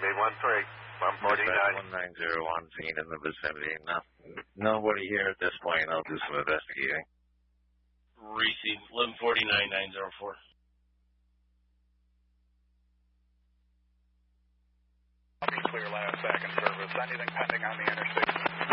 149. 1901, seen in the vicinity. No, nobody here at this point. I'll do some investigating. Receive 1149-904. I'll be clear last second service. Anything pending on the interstate?